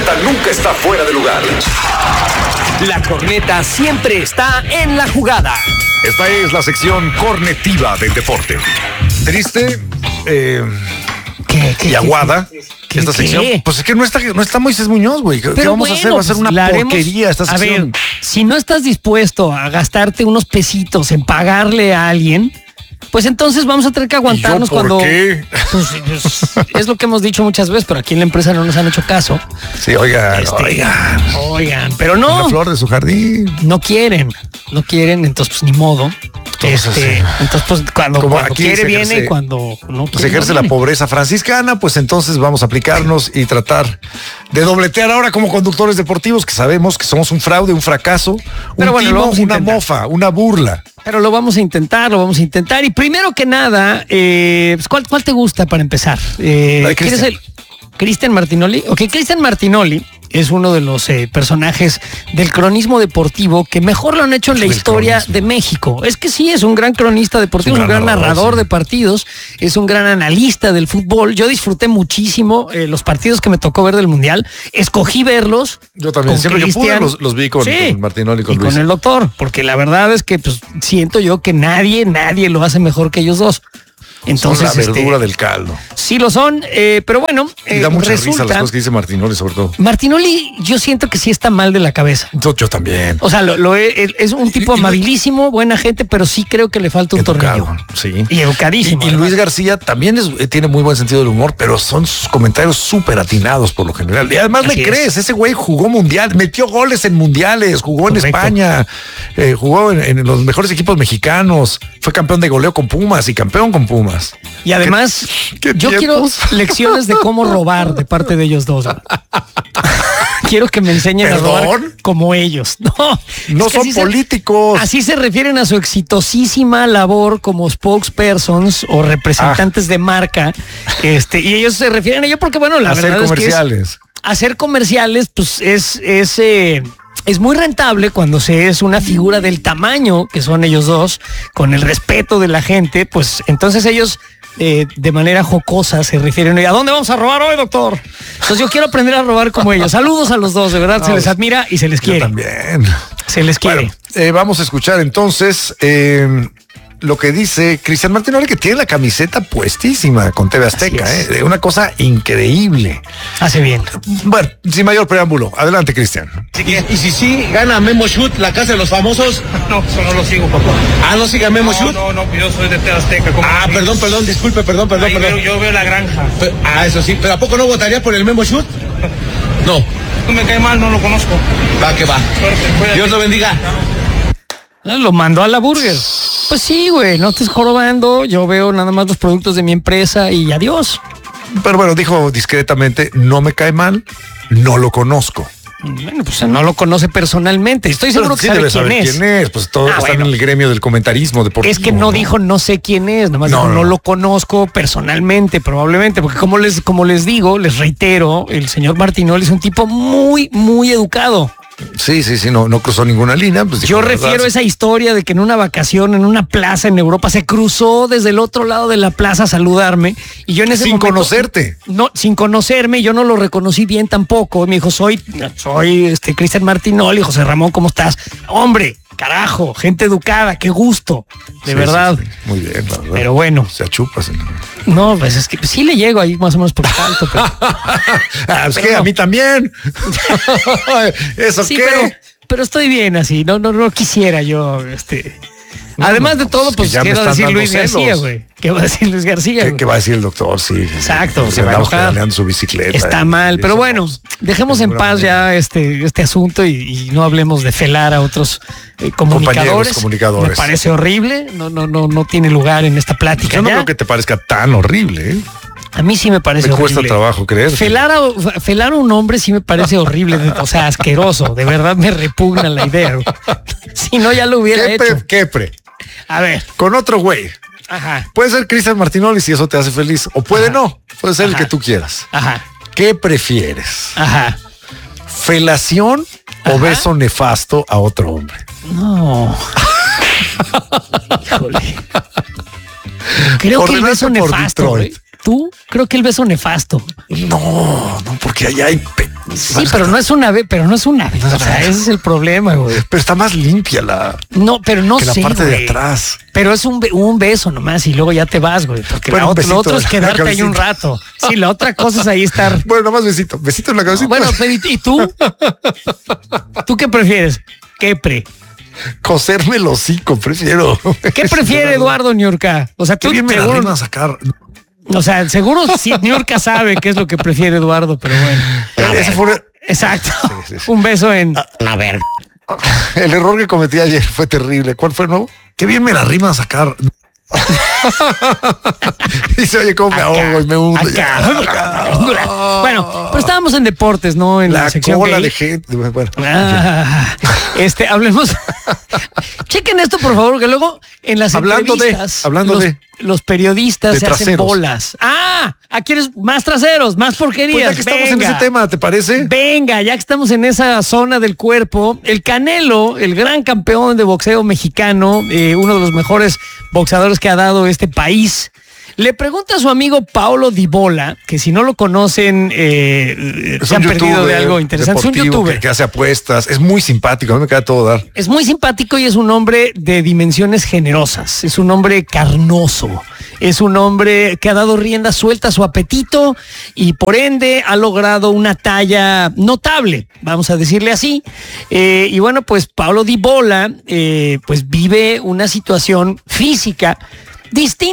corneta nunca está fuera de lugar. La corneta siempre está en la jugada. Esta es la sección cornetiva del deporte. Triste y aguada. Esta sección, pues es que no está Moisés Muñoz, güey. ¿Qué vamos a hacer? Va a ser una porquería esta sección. A ver, si no estás dispuesto a gastarte unos pesitos en pagarle a alguien, pues entonces vamos a tener que aguantarnos. ¿Por qué? Pues, es lo que hemos dicho muchas veces, pero aquí en la empresa no nos han hecho caso. Sí, oigan, pero no. Una flor de su jardín. No quieren, entonces pues ni modo. Entonces pues cuando quiere viene y cuando no quiere. Se ejerce la pobreza franciscana, pues entonces vamos a aplicarnos y tratar de dobletear ahora como conductores deportivos, que sabemos que somos un fraude, un fracaso, una mofa, una burla. Pero lo vamos a intentar. Y primero que nada, pues, ¿cuál te gusta para empezar? ¿Quieres el Cristian Martinoli? Ok, Cristian Martinoli es uno de los personajes del cronismo deportivo que mejor lo han hecho en la historia de México. Es que sí, es un gran cronista deportivo, es un gran narrador de partidos, es un gran analista del fútbol. Yo disfruté muchísimo los partidos que me tocó ver del Mundial. Escogí verlos. Yo también, siempre que pude los vi con Martinoli y con Luis. Con el doctor, porque la verdad es que pues, siento yo que nadie lo hace mejor que ellos dos. Entonces, son la verdura del caldo. Sí lo son, pero bueno. Y da mucha risa las cosas que dice Martinoli, sobre todo. Martinoli, yo siento que sí está mal de la cabeza. Yo también. O sea, es un tipo amabilísimo, buena gente, pero sí creo que le falta un tornillo. Sí. Y educadísimo. Y Luis García también tiene muy buen sentido del humor, pero son sus comentarios súper atinados por lo general. Y además le crees, ese güey jugó mundial, metió goles en mundiales, jugó en España, jugó en los mejores equipos mexicanos, fue campeón de goleo con Pumas y campeón con Pumas. Y además, yo quiero lecciones de cómo robar de parte de ellos dos. Quiero que me enseñen a robar como ellos. No son políticos. Así se refieren a su exitosísima labor como spokespersons o representantes de marca. Y ellos se refieren a ello porque, bueno, la verdad es que hacer comerciales, pues es muy rentable cuando se es una figura del tamaño que son ellos dos, con el respeto de la gente, pues entonces ellos de manera jocosa se refieren a ¿dónde vamos a robar hoy, doctor? Entonces yo quiero aprender a robar como ellos. Saludos a los dos, de verdad, se les admira y se les quiere. También. Se les quiere. Bueno, vamos a escuchar entonces lo que dice Cristian Martinoli, que tiene la camiseta puestísima con TV Azteca, una cosa increíble. Hace bien. Bueno, sin mayor preámbulo, adelante, Cristian. ¿Y si sí gana Memo Shoot, la casa de los famosos? No, eso no lo sigo, papá. ¿No sigue Memo Shoot? No, yo soy de TV Azteca. Perdón, disculpe, perdón. Yo veo La Granja. Eso sí, pero ¿a poco no votaría por el Memo Shoot? No. No me cae mal, no lo conozco. Va que va. Suerte, Dios lo bendiga. Lo mandó a la burger. Pues sí, güey, no estés jorobando. Yo veo nada más los productos de mi empresa y adiós. Pero bueno, dijo discretamente, no me cae mal, no lo conozco. Bueno, pues no lo conoce personalmente. Estoy seguro que sabe quién es. Pues todos están en el gremio del comentarismo deportivo. Es que no dijo no sé quién es, nomás dijo no lo conozco personalmente, probablemente, porque como les digo, les reitero, el señor Martinoli es un tipo muy, muy educado. Sí, no cruzó ninguna línea. Pues yo refiero esa historia de que en una vacación, en una plaza en Europa, se cruzó desde el otro lado de la plaza a saludarme y yo en ese momento... Sin conocerte. No, sin conocerme, yo no lo reconocí bien tampoco. Me dijo, soy Cristian Martinoli. José Ramón, ¿cómo estás? Hombre, carajo, gente educada, qué gusto, de verdad. Sí. Muy bien, la verdad. Pero bueno. Se achupa. No, pues es que sí le llego ahí más o menos por alto. Pero... es que a mí también. ¿Eso sí, qué? Pero estoy bien así, no quisiera yo, Además de todo, pues, ¿qué va a decir Luis García, güey? ¿Qué va a decir Luis García? ¿Qué va a decir el doctor? Sí. Exacto. Se va a enojar. Su bicicleta. Está mal, pero bueno, dejemos en paz ya este asunto y no hablemos de felar a otros comunicadores. Me parece horrible, no tiene lugar en esta plática. Yo no creo que te parezca tan horrible, ¿eh? A mí sí me parece horrible. Me cuesta trabajo creer. Felar a un hombre sí me parece horrible, o sea, asqueroso. De verdad me repugna la idea. Si no, ya lo hubiera hecho. A ver. Con otro güey. Ajá. Puede ser Cristian Martinoli si eso te hace feliz. O puede no. Puede ser el que tú quieras. Ajá. ¿Qué prefieres? Ajá. ¿Felación o beso nefasto a otro hombre? No. Híjole. Creo que el beso nefasto, güey. ¿Tú? Creo que el beso nefasto. No, porque allá hay Sí, pero no es una ave, O sea, ese es el problema, güey. Pero está más limpia la. No, pero no que sé, la parte güey. de atrás. Pero es un beso nomás y luego ya te vas, güey. Porque Bueno, lo otro es quedarte ahí un rato. Sí, la otra cosa es ahí estar. Bueno, nomás besito. Besito en la cabecita. Bueno, ¿y tú? ¿Tú qué prefieres? Coserme el hocico, prefiero. ¿Qué prefiere Eduardo Niurka? O sea, tú bien me la seguro, rima a sacar. o sea, seguro sí Niurka sabe qué es lo que prefiere Eduardo, pero bueno. Ese fue Exacto. Sí. Un beso en. A ver. el error que cometí ayer, fue terrible. ¿Cuál fue, no? Qué bien me la rima a sacar. Dice, oye, cómo me ahogo y me hundo. Bueno, pero estábamos en deportes, ¿no? En la sección cola gay. de gente. Bueno. Hablemos. Chequen esto, por favor, que luego en las entrevistas los periodistas se hacen bolas. ¿Quieres más traseros, más porquerías? Pues ya que estamos en ese tema, ¿te parece? Venga, ya que estamos en esa zona del cuerpo, el Canelo, el gran campeón de boxeo mexicano, uno de los mejores boxeadores que ha dado este país, le pregunta a su amigo Paulo Dybala, que si no lo conocen, se han perdido de algo interesante. Es un youtuber que hace apuestas, es muy simpático, a mí me queda todo dar. Es muy simpático y es un hombre de dimensiones generosas, es un hombre carnoso, es un hombre que ha dado rienda suelta a su apetito y por ende ha logrado una talla notable, vamos a decirle así. Y bueno, pues Paulo Dybala pues vive una situación física distinta